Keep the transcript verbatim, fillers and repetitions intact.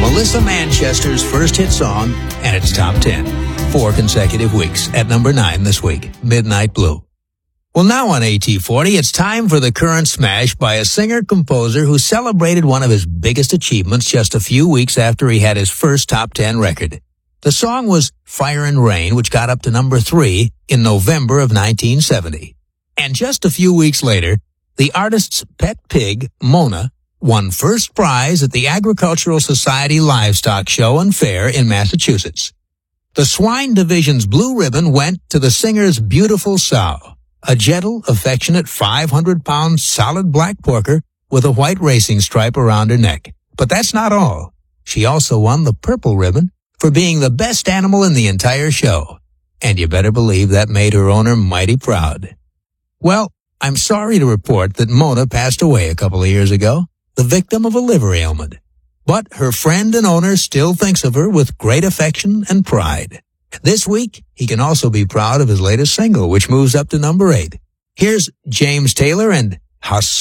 Melissa Manchester's first hit song and its top ten. Four consecutive weeks at number nine this week, Midnight Blue. Well, now on A T forty, it's time for the current smash by a singer-composer who celebrated one of his biggest achievements just a few weeks after he had his first top ten record. The song was Fire and Rain, which got up to number three in November of nineteen seventy. And just a few weeks later, the artist's pet pig, Mona, won first prize at the Agricultural Society Livestock Show and Fair in Massachusetts. The swine division's blue ribbon went to the singer's beautiful sow, a gentle, affectionate five hundred pound solid black porker with a white racing stripe around her neck. But that's not all. She also won the purple ribbon for being the best animal in the entire show. And you better believe that made her owner mighty proud. Well, I'm sorry to report that Mona passed away a couple of years ago, the victim of a liver ailment. But her friend and owner still thinks of her with great affection and pride. This week, he can also be proud of his latest single, which moves up to number eight. Here's James Taylor and How